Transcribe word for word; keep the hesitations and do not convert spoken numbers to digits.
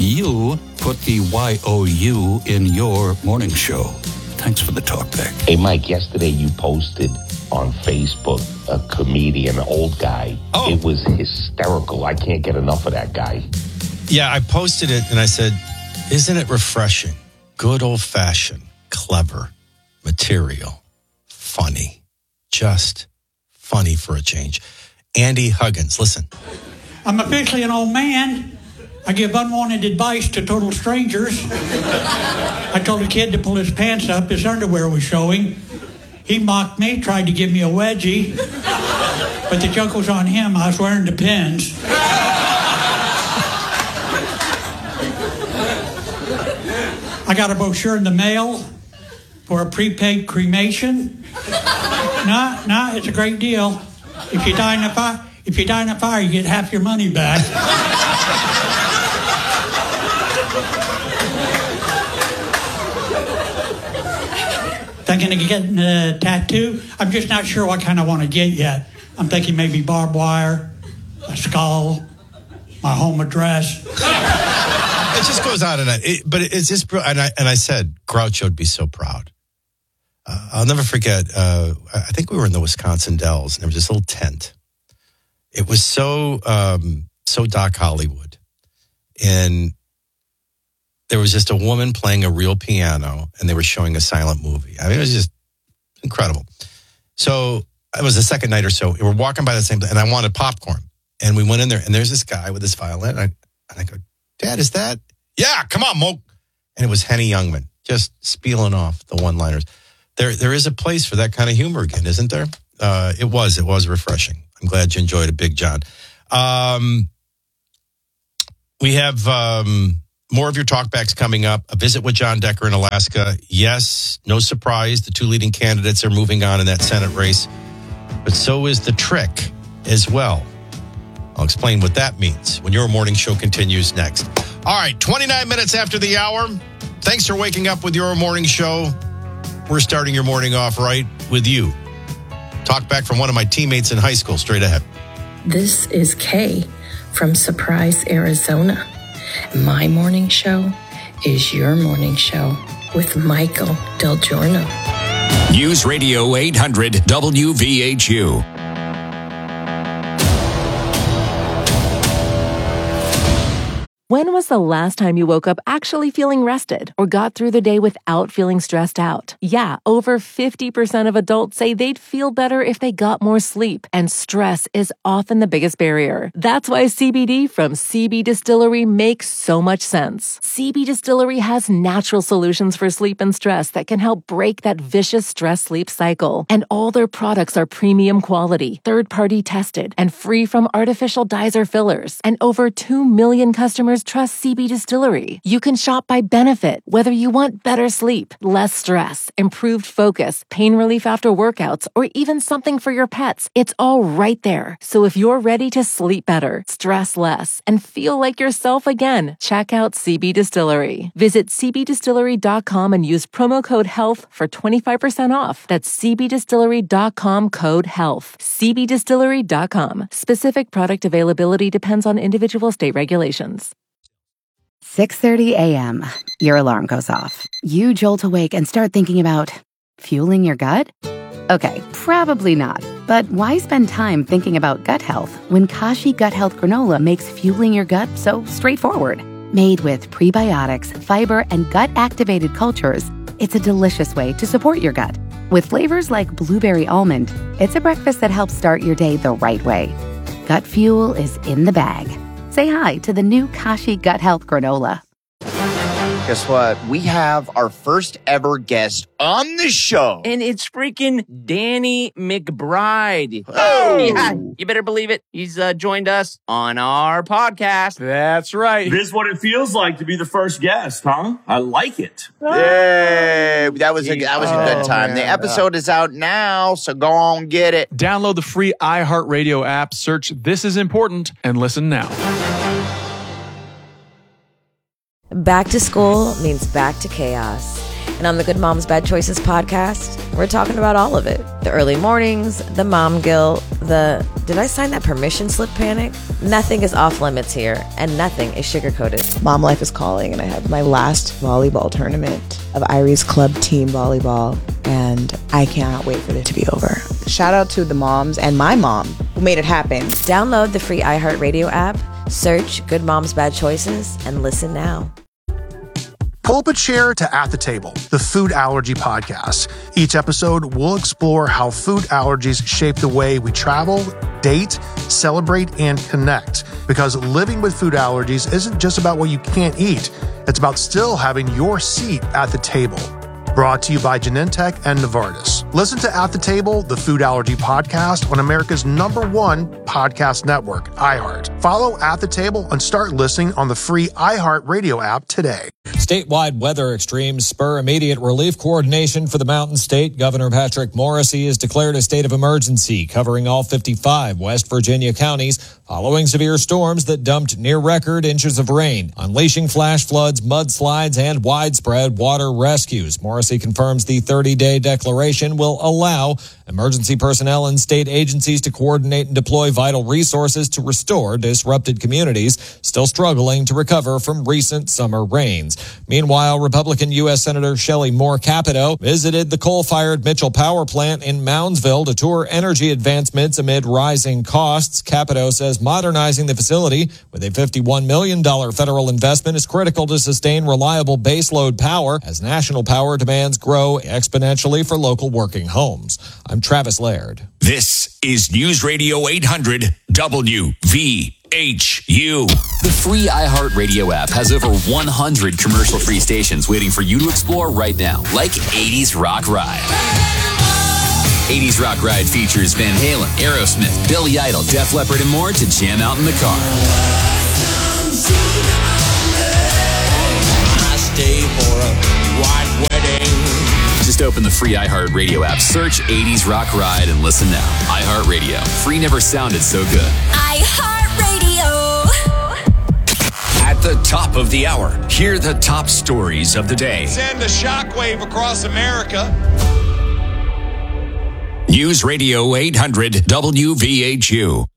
you put the Y O U in your morning show. Thanks for the talk back. Hey, Mike, yesterday you posted on Facebook a comedian, an old guy. Oh. It was hysterical. I can't get enough of that guy. Yeah, I posted it and I said, isn't it refreshing? Good old-fashioned, clever, material, funny, just funny for a change. Andy Huggins, listen. I'm officially an old man. I give unwanted advice to total strangers. I told a kid to pull his pants up. His underwear was showing. He mocked me, tried to give me a wedgie. But the joke was on him. I was wearing the pins. I got a brochure in the mail for a prepaid cremation. No, no, it's a great deal. If you die in a fire, if you die in a fire, you get half your money back. Thinking of getting a tattoo? I'm just not sure what kind I want to get yet. I'm thinking maybe barbed wire, a skull, my home address. It just goes on and on. It, but it's just, and I, and I said, Groucho would be so proud. Uh, I'll never forget, uh, I think we were in the Wisconsin Dells, and there was this little tent. It was so, um, so Doc Hollywood. And there was just a woman playing a real piano, and they were showing a silent movie. I mean, it was just incredible. So it was the second night or so. We were walking by the same place, and I wanted popcorn. And we went in there, and there's this guy with this violin. And I, and I go, Dad, is that? Yeah, come on, Mo. And it was Henny Youngman, just spieling off the one-liners. There, there is a place for that kind of humor again, isn't there? Uh, it was. It was refreshing. I'm glad you enjoyed it, Big John. Um, we have um, more of your talkbacks coming up. A visit with John Decker in Alaska. Yes, no surprise. The two leading candidates are moving on in that Senate race. But so is the trick as well. I'll explain what that means when your morning show continues next. All right, twenty-nine minutes after the hour. Thanks for waking up with your morning show. We're starting your morning off right with you. Talk back from one of my teammates in high school, straight ahead. This is Kay from Surprise, Arizona. My morning show is your morning show with Michael Del Giorno. News Radio eight hundred W V H U. When was the last time you woke up actually feeling rested or got through the day without feeling stressed out? Yeah, over fifty percent of adults say they'd feel better if they got more sleep, and stress is often the biggest barrier. That's why C B D from C B Distillery makes so much sense. C B Distillery has natural solutions for sleep and stress that can help break that vicious stress-sleep cycle. And all their products are premium quality, third-party tested, and free from artificial dyes or fillers. And over two million customers trust C B Distillery. You can shop by benefit, whether you want better sleep, less stress, improved focus, pain relief after workouts, or even something for your pets. It's all right there. So if you're ready to sleep better, stress less, and feel like yourself again, check out C B Distillery. Visit c b distillery dot com and use promo code HEALTH for twenty-five percent off. That's c b distillery dot com code HEALTH. c b distillery dot com. Specific product availability depends on individual state regulations. six thirty a.m. Your alarm goes off. You jolt awake and start thinking about fueling your gut? Okay, probably not. But why spend time thinking about gut health when Kashi Gut Health Granola makes fueling your gut so straightforward? Made with prebiotics, fiber, and gut-activated cultures, it's a delicious way to support your gut. With flavors like blueberry almond, it's a breakfast that helps start your day the right way. Gut fuel is in the bag. Say hi to the new Kashi Gut Health Granola. Guess what? We have our first ever guest on the show. And it's freaking Danny McBride. Oh! Yeah, you better believe it. He's uh, joined us on our podcast. That's right. This is what it feels like to be the first guest, huh? I like it. Yay! That was a, that was a good Oh, time. man. The episode is out now, so go on get it. Download the free iHeartRadio app, search This Is Important, and listen now. Back to school means back to chaos. And on the Good Moms Bad Choices podcast, we're talking about all of it. The early mornings, the mom guilt, the did I sign that permission slip panic? Nothing is off limits here, and nothing is sugar-coated. Mom life is calling, and I have my last volleyball tournament of Irie's Club Team Volleyball, and I cannot wait for it to be over. Shout out to the moms and my mom who made it happen. Download the free iHeartRadio app, search Good Moms Bad Choices, and listen now. Pull up a chair to At the Table, the food allergy podcast. Each episode, we'll explore how food allergies shape the way we travel, date, celebrate, and connect. Because living with food allergies isn't just about what you can't eat. It's about still having your seat at the table. Brought to you by Genentech and Novartis. Listen to At the Table, the food allergy podcast on America's number one podcast network, iHeart. Follow At the Table and start listening on the free iHeart Radio app today. Statewide weather extremes spur immediate relief coordination for the Mountain State. Governor Patrick Morrisey has declared a state of emergency covering all fifty-five West Virginia counties following severe storms that dumped near-record inches of rain, unleashing flash floods, mudslides, and widespread water rescues. Morrisey confirms the thirty-day declaration will allow emergency personnel and state agencies to coordinate and deploy vital resources to restore disrupted communities still struggling to recover from recent summer rains. Meanwhile, Republican U S Senator Shelley Moore Capito visited the coal-fired Mitchell Power Plant in Moundsville to tour energy advancements amid rising costs. Capito says modernizing the facility with a fifty-one million dollars federal investment is critical to sustain reliable baseload power as national power demands grow exponentially for local working homes. I'm Travis Laird. This is News Radio eight hundred W V H U. The free iHeartRadio app has over one hundred commercial-free stations waiting for you to explore right now, like eighties Rock Ride. eighties Rock Ride features Van Halen, Aerosmith, Billy Idol, Def Leppard, and more to jam out in the car. I stay for a white wedding. Just open the free iHeartRadio app, search eighties Rock Ride, and listen now. iHeartRadio. Free never sounded so good. iHeartRadio. At the top of the hour, hear the top stories of the day. Send a shockwave across America. News Radio eight hundred W V H U.